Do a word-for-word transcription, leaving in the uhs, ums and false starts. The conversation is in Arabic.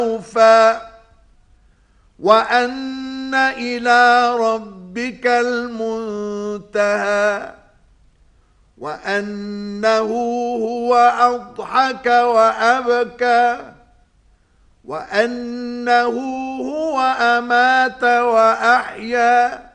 وأن إلى ربك المنتهى وأنه هو أضحك وأبكى وأنه هو أمات وأحيا